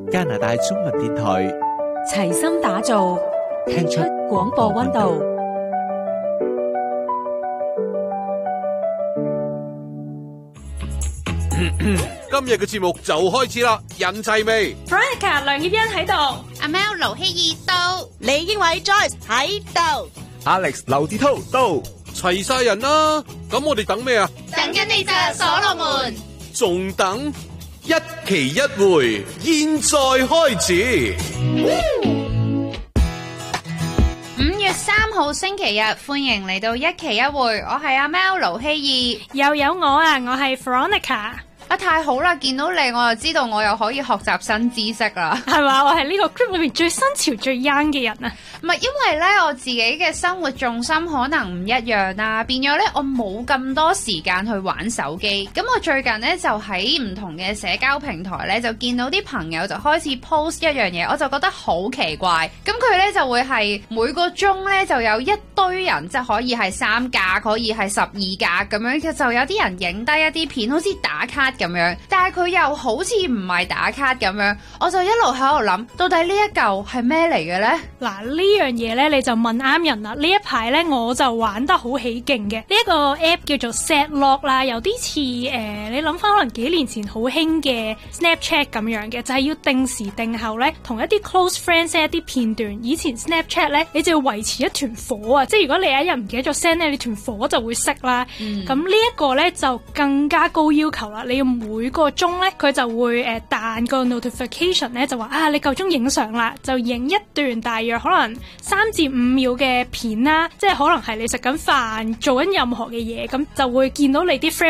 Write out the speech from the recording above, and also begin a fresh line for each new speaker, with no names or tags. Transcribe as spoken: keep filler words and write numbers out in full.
加拿大中文電台，
齊心打造，聽出廣播溫度。
今日嘅節目就開始啦，人齊未
？Veronica 梁協欣喺度，
阿 Mel 盧希兒到，
李英偉 Joyce 喺度
，Alex 劉志濤到，
齊晒人啦！咁我哋等咩啊？
等緊你咋，所羅門。
仲等？一期一會，現在開始。
五月三號星期日，歡迎嚟到一期一會，我係阿 Mel 盧希兒，
又有我啊，我係 Veronica。
啊，太好啦！見到你，我就知道我又可以學習新知識啦，
係嘛？我係呢個 group 裏面最新潮、最 young 嘅人啊！
唔係，因為咧我自己嘅生活重心可能唔一樣啦，變咗咧我冇咁多時間去玩手機。咁我最近咧就喺唔同嘅社交平台咧，就見到啲朋友就開始 post 一樣嘢，我就覺得好奇怪。咁佢咧就會係每個鐘咧就有一堆人，即係可以係三格，可以係十二格咁樣，就有啲人影低一啲片，好似打卡咁樣，但係佢又好似唔係打卡咁樣，我就一路喺度諗，到底呢一嚿係咩嚟嘅呢？
嗱，呢樣嘢呢，你就問啱人啦。呢一排呢，我就玩得好起勁嘅。呢一個 app 叫做 Setlock 啦，有啲似誒，你諗翻可能幾年前好興嘅 Snapchat 咁樣嘅，就係要定時定候呢，同一啲 close friends send 一啲片段。以前 Snapchat 呢，你就要維持一團火啊，即係如果你有一日唔記得咗 send 呢，你團火就會熄啦。咁呢一個呢，就更加高要求啦，你要每個鐘咧，佢就會誒彈個 notification 咧，就話啊，你夠鐘影相啦，就影一段大約可能三至五秒嘅片啦，即係可能係你食緊飯做緊任何嘅嘢，咁就會見到你啲 friend